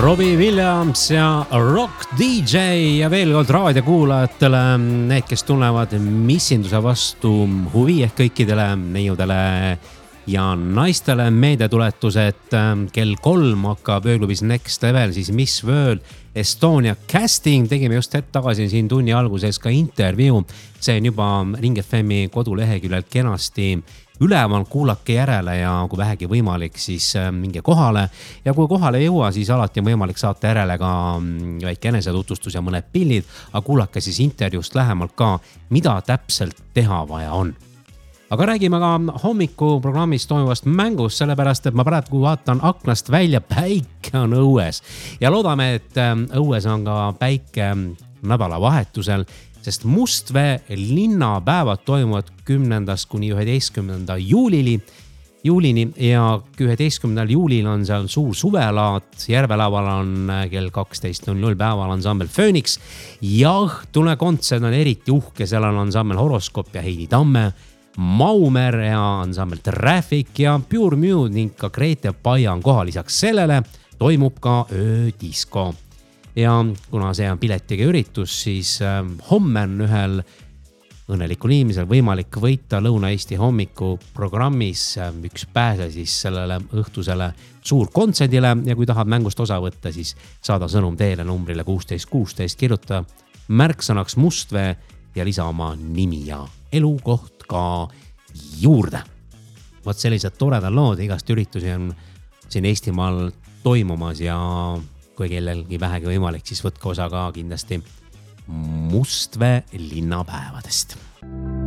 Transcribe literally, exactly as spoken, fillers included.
Robbie Williams ja Rock D J ja veel kord raadiokuulajatele, need, kes tunnevad missinduse vastu huvi ehk kõikidele neiudele ja naistele meedetuletus, et kell kolm hakkab ööklubis Next Level, siis Miss World Estonia casting. Tegime just hetk tagasi siin tunni alguses ka intervjuu. See on juba Ring F M-i koduleheküljel kenasti üleval, kuulake järele ja kui vähegi võimalik, siis minge kohale. Ja kui kohale ei jõua, siis alati on võimalik saata järele ka väike enesetutvustus ja mõned pildid, aga kuulake siis intervjuust lähemalt ka, mida täpselt teha vaja on. Aga räägime ka hommikuprogrammis toimuvast mängust, sellepärast, et ma praegu vaatan aknast välja, päike on õues. Ja loodame, et õues on ka päike nädalavahetusel, sest Mustvee linnapäevad toimuvad kümnendast kuni üheteistkümnenda juulini, juulini ja üheteistkümnendal juulil on seal suur suvelaat. Järvelaval on kell kaksteist null null päeval ansambel Phoenix ja õhtune kontsert on eriti uhke. Seal on ansambel Horoskop ja Heidi Tamme, Maumer ja ansambel Traffic ja Pure Mute ning ka Grete Paia on kohal. Lisaks sellele toimub ka öödisko. Ja kuna see on piletiga üritus, siis homme on ühel õnnelikul inimesel võimalik võita Lõuna-Eesti hommiku programmis üks pääse siis sellele õhtusele suur kontserdile ja kui tahad mängust osa võtta, siis saada sõnum teele numbrile kuusteist kuusteist, kirjuta märksõnaks Mustvee ja lisa oma nimi ja elukoht ka juurde. Vaat sellised toredad lood, igast üritusi on siin Eestimaal toimumas ja kui kellelgi vähegi võimalik, siis võtke osa ka kindlasti Mustvee linnapäevadest.